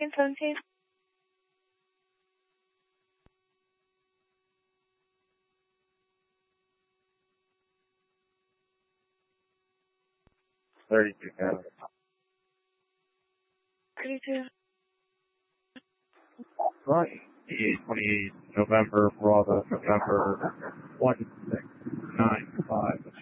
American phone, please? $32. Right. 28 November, Bravo, November 1695.